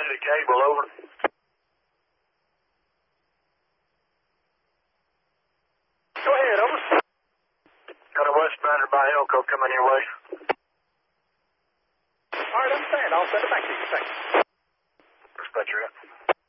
the cable, over. Go ahead, over. Got a westbander by Elko coming your way. All right, understand. I'll send it back to you. Thanks. Respect your